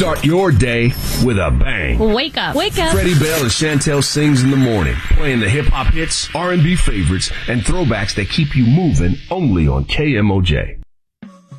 Start your day with a bang. Wake up. Wake up. Freddie Bell and Chantel sings in the morning, playing the hip-hop hits, R&B favorites, and throwbacks that keep you moving only on KMOJ.